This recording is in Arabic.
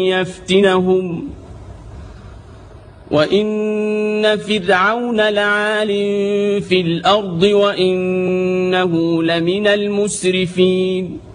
يفتنهم وإن فرعون لعال في الأرض وإنه لمن المسرفين